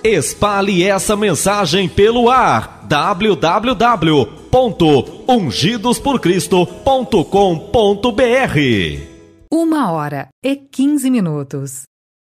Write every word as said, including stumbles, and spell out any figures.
Espalhe essa mensagem pelo ar. w w w ponto ungidos por cristo ponto com ponto b r. Uma hora e quinze minutos.